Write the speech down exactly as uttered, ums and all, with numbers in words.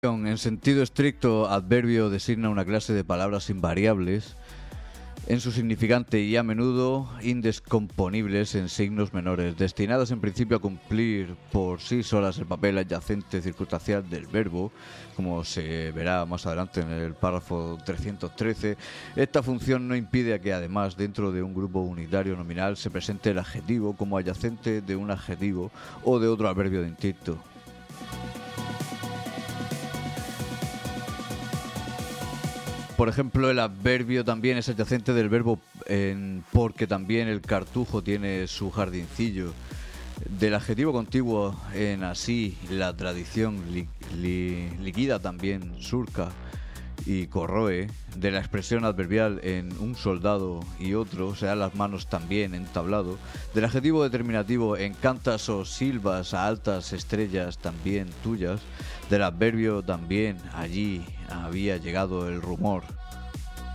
En sentido estricto, adverbio designa una clase de palabras invariables en su significante y a menudo indescomponibles en signos menores, destinadas en principio a cumplir por sí solas el papel adyacente circunstancial del verbo, como se verá más adelante en el párrafo trescientos trece. Esta función no impide a que además dentro de un grupo unitario nominal se presente el adjetivo como adyacente de un adjetivo o de otro adverbio distinto. Por ejemplo, el adverbio también es adyacente del verbo en, porque también el cartujo tiene su jardincillo. Del adjetivo contiguo en así, la tradición li, li, liquida también surca y corroe. De la expresión adverbial en un soldado y otro, se dan las manos también en tablado. Del adjetivo determinativo en cantas o silbas a altas estrellas también tuyas. Del adverbio también allí había llegado el rumor.